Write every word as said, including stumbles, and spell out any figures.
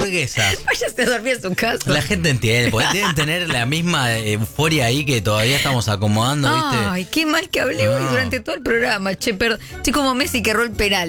hamburguesas. Váyase a dormir a su casa. La gente entiende, porque deben tener la misma euforia ahí que todavía estamos acomodando, ¿viste? Ay, qué mal que hablé hoy No. durante todo el programa. Che, perdón. Estoy como Messi que erró el penal.